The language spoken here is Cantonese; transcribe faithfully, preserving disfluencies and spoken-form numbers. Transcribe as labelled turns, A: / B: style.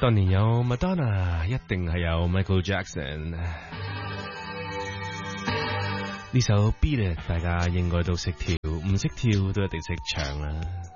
A: 當年有 Madonna， 一定係有 Michael Jackson。呢首 Beat It 大家應該都識跳，唔識跳都一定識唱啦。